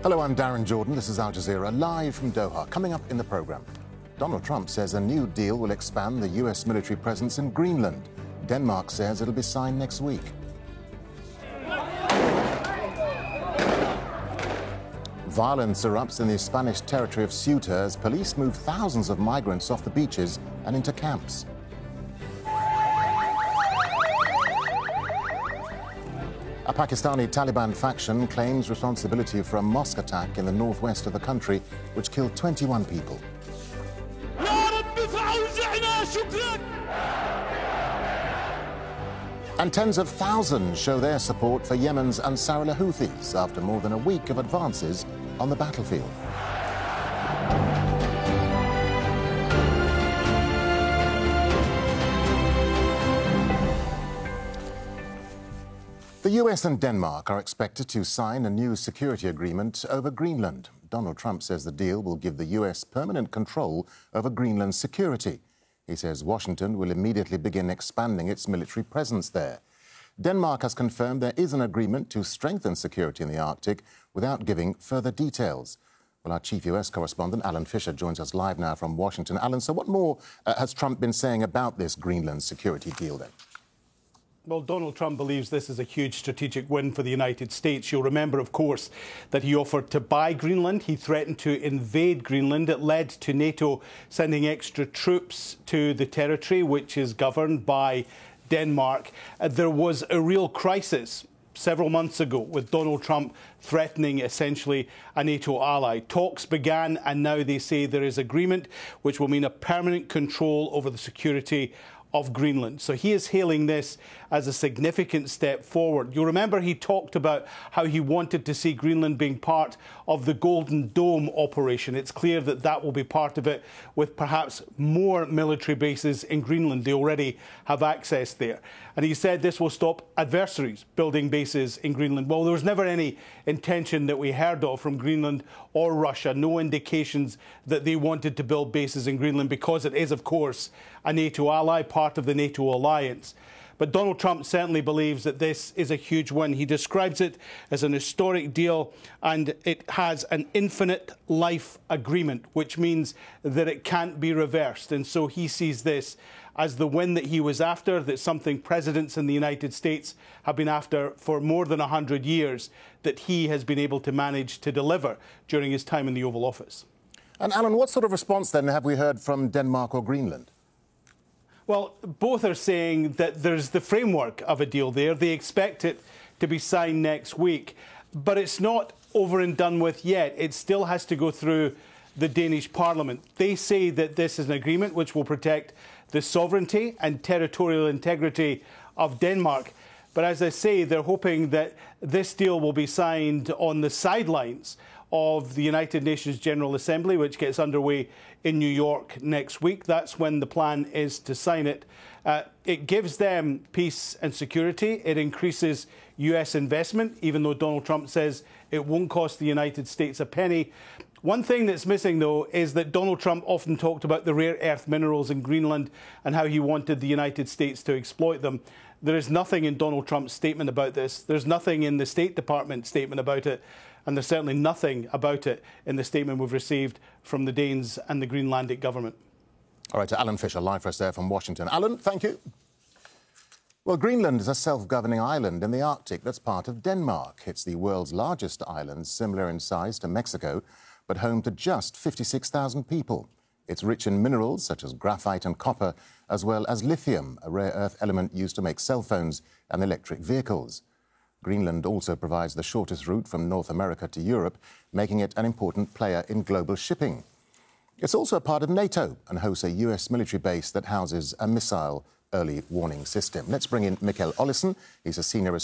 Hello, I'm Darren Jordan. This is Al Jazeera, live from Doha. Coming up in the programme, Donald Trump says a new deal will expand the US military presence in Greenland. Denmark says it'll be signed next week. Violence erupts in the Spanish territory of Ceuta as police move thousands of migrants off the beaches and into camps. A Pakistani Taliban faction claims responsibility for a mosque attack in the northwest of the country, which killed 21 people. And tens of thousands show their support for Yemen's Ansar al-Houthis after more than a week of advances on the battlefield. The US and Denmark are expected to sign a new security agreement over Greenland. Donald Trump says the deal will give the US permanent control over Greenland's security. He says Washington will immediately begin expanding its military presence there. Denmark has confirmed there is an agreement to strengthen security in the Arctic without giving further details. Well, our chief US correspondent, Alan Fisher, joins us live now from Washington. Alan, so what more has Trump been saying about this Greenland security deal then? Well, Donald Trump believes this is a huge strategic win for the United States. You'll remember, of course, that he offered to buy Greenland. He threatened to invade Greenland. It led to NATO sending extra troops to the territory, which is governed by Denmark. There was a real crisis several months ago with Donald Trump threatening essentially a NATO ally. Talks began and now they say there is agreement which will mean a permanent control over the security of Greenland. So he is hailing this as a significant step forward. You'll remember he talked about how he wanted to see Greenland being part of the Golden Dome operation. It's clear that that will be part of it, with perhaps more military bases in Greenland. They already have access there. And he said this will stop adversaries building bases in Greenland. Well, there was never any intention that we heard of from Greenland or Russia, no indications that they wanted to build bases in Greenland, because it is, of course, a NATO ally, part of the NATO alliance. But Donald Trump certainly believes that this is a huge win. He describes it as an historic deal, and it has an infinite life agreement, which means that it can't be reversed. And so he sees this as the win that he was after, that's something presidents in the United States have been after for more than 100 years, that he has been able to manage to deliver during his time in the Oval Office. And Alan, what sort of response then have we heard from Denmark or Greenland? Well, both are saying that there's the framework of a deal there. They expect it to be signed next week, but it's not over and done with yet. It still has to go through the Danish Parliament. They say that this is an agreement which will protect the sovereignty and territorial integrity of Denmark. But as I say, they're hoping that this deal will be signed on the sidelines of the United Nations General Assembly, which gets underway in New York next week. That's when the plan is to sign it. It gives them peace and security. It increases US investment, even though Donald Trump says it won't cost the United States a penny. One thing that's missing, though, is that Donald Trump often talked about the rare earth minerals in Greenland and how he wanted the United States to exploit them. There is nothing in Donald Trump's statement about this. There's nothing in the State Department statement about it. And there's certainly nothing about it in the statement we've received from the Danes and the Greenlandic government. All right, to Alan Fisher, live for us there from Washington. Alan, thank you. Well, Greenland is a self-governing island in the Arctic that's part of Denmark. It's the world's largest island, similar in size to Mexico, but home to just 56,000 people. It's rich in minerals such as graphite and copper, as well as lithium, a rare earth element used to make cell phones and electric vehicles. Greenland also provides the shortest route from North America to Europe, making it an important player in global shipping. It's also a part of NATO and hosts a US military base that houses a missile early warning system. Let's bring in Mikael Ollison. He's a senior